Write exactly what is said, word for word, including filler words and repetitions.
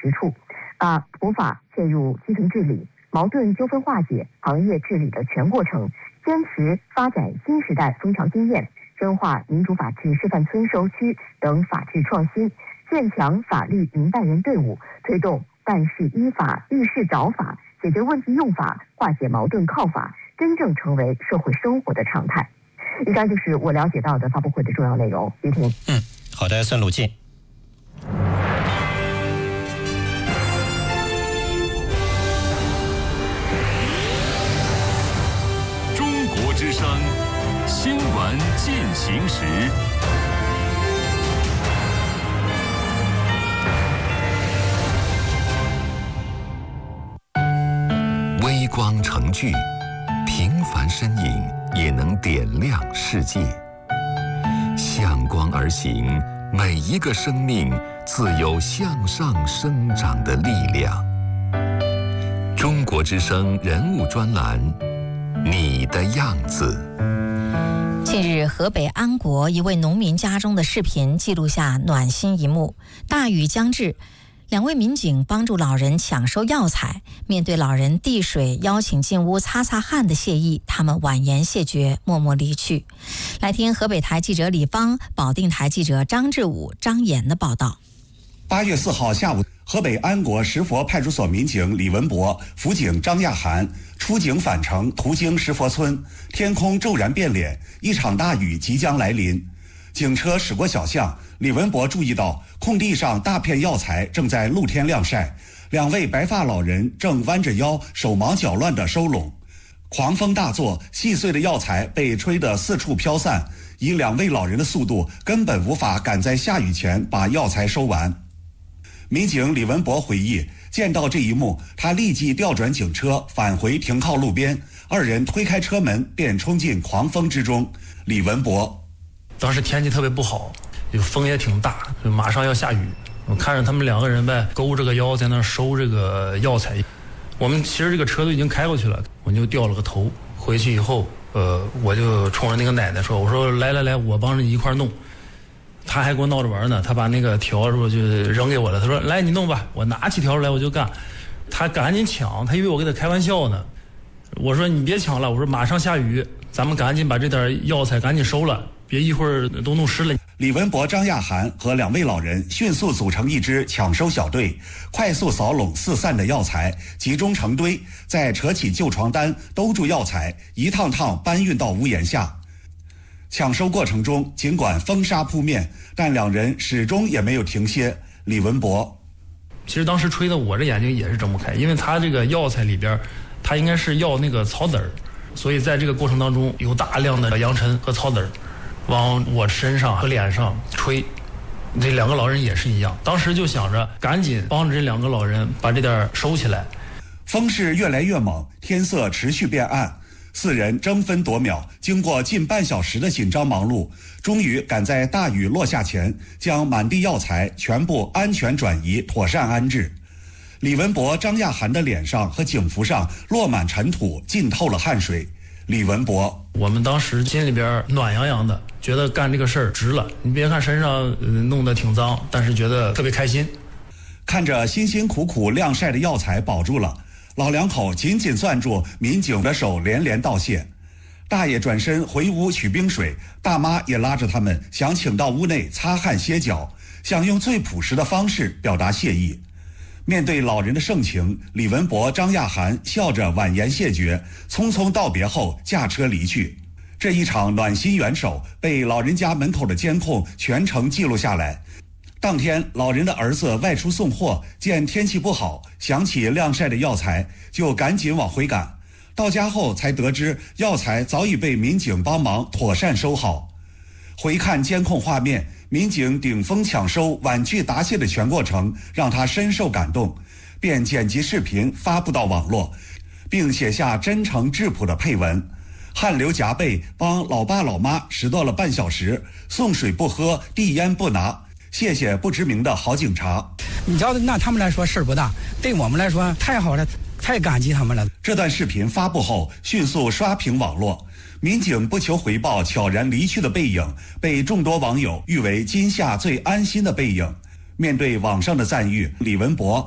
实处，把普法切入基层治理、矛盾纠纷化解、行业治理的全过程，坚持发展新时代风潮经验，深化民主法治示范村社区等法治创新，建强法律明白人队伍，推动办事依法、遇事找法、解决问题用法、化解矛盾靠法，真正成为社会生活的常态。以上就是我了解到的发布会的重要内容。于婷， 嗯，好的，孙鲁进。 中国之声新闻进行时。 微光成炬，平凡身影也能点亮世界。向光而行，每一个生命自有向上生长的力量。中国之声人物专栏，你的样子。 近日，河北安国一位农民家中的视频记录下暖心一幕。大雨将至，两位民警帮助老人抢收药材，面对老人递水、邀请进屋擦擦汗的谢意，他们婉言谢绝，默默离去。来听河北台记者李芳、保定台记者张志武、张岩的报道。 八月四号下午，河北安国石佛派出所民警李文博、辅警张亚涵出警返程，途经石佛村，天空骤然变脸，一场大雨即将来临。警车驶过小巷，李文博注意到空地上大片药材正在露天晾晒，两位白发老人正弯着腰，手忙脚乱地收拢。狂风大作，细碎的药材被吹得四处飘散，以两位老人的速度，根本无法赶在下雨前把药材收完。民警李文博回忆，见到这一幕，他立即调转警车返回停靠路边，二人推开车门便冲进狂风之中。李文博， 当时天气特别不好，就风也挺大，就马上要下雨。我看着他们两个人呗，勾着个腰在那收这个药材。我们其实这个车都已经开过去了，我就掉了个头。回去以后，呃，我就冲着那个奶奶说：“我说来来来，我帮着你一块弄。”他还跟我闹着玩呢，他把那个条说就扔给我了。他说：“来，你弄吧。”我拿起条来我就干。他赶紧抢，他以为我跟他开玩笑呢。我说：“你别抢了，我说马上下雨，咱们赶紧把这点药材赶紧收了。”别一会儿都弄湿了。 李文博、张亚涵和两位老人迅速组成一支抢收小队，快速扫拢四散的药材，集中成堆，再扯起旧床单兜住药材，一趟趟搬运到屋檐下。抢收过程中，尽管风沙扑面，但两人始终也没有停歇。李文博， 其实当时吹的我这眼睛也是睁不开，因为他这个药材里边，他应该是要那个草籽儿，所以在这个过程当中有大量的扬尘和草籽儿往我身上和脸上吹。这两个老人也是一样，当时就想着赶紧帮着这两个老人把这点收起来。 风势越来越猛，天色持续变暗，四人争分夺秒，经过近半小时的紧张忙碌，终于赶在大雨落下前将满地药材全部安全转移，妥善安置。李文博、张亚涵的脸上和警服上落满尘土，浸透了汗水。李文博， 我们当时心里边暖洋洋的，觉得干这个事儿值了。你别看身上、呃、弄得挺脏，但是觉得特别开心。 看着辛辛苦苦晾晒的药材保住了，老两口紧紧攥住民警的手，连连道谢。大爷转身回屋取冰水，大妈也拉着他们想请到屋内擦汗歇脚，想用最朴实的方式表达谢意。面对老人的盛情，李文博、张亚涵笑着婉言谢绝，匆匆道别后驾车离去。这一场暖心援手被老人家门口的监控全程记录下来。当天，老人的儿子外出送货，见天气不好，想起晾晒的药材，就赶紧往回赶。到家后才得知，药材早已被民警帮忙妥善收好。回看监控画面，民警顶风抢收、婉拒答谢的全过程让他深受感动，便剪辑视频发布到网络，并写下真诚质朴的配文：汗流浃背帮老爸老妈拾掇了半小时，送水不喝，递烟不拿，谢谢不知名的好警察。 你知道，那他们来说事儿不大，对我们来说太好了，太感激他们了。 这段视频发布后迅速刷屏网络，民警不求回报悄然离去的背影被众多网友誉为今夏最安心的背影。面对网上的赞誉，李文博